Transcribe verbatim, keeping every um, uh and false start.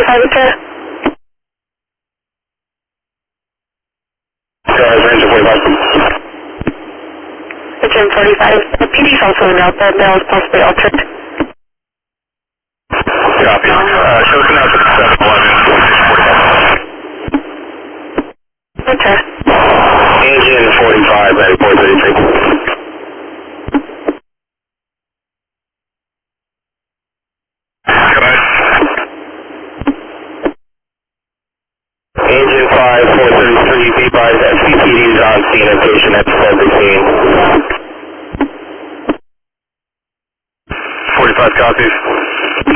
forty-five, okay. Uh, Engine forty-five. Engine forty-five. The P D's also in out that mail is possibly altered. Copy. Uh, show us now to the seven eleven, Engine forty-five. Okay. Engine forty-five, ready for thirty-three. Engine five, four thirty-three, be advised S C P D is on scene and patient at seventeen. forty-five copies.